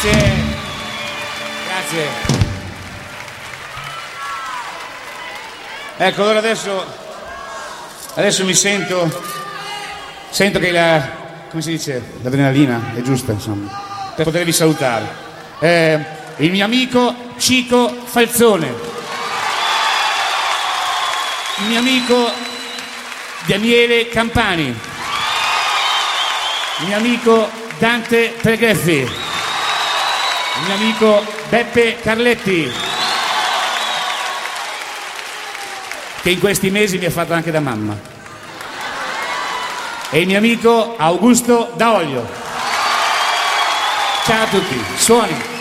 Grazie. Ecco, allora adesso mi sento che come si dice, l'adrenalina è giusta, insomma, per potervi salutare. Il mio amico Cico Falzone, il mio amico Daniele Campani, il mio amico Dante Pregreffi, il mio amico Beppe Carletti, che in questi mesi mi ha fatto anche da mamma, e il mio amico Augusto Daolio. Ciao a tutti, suoni.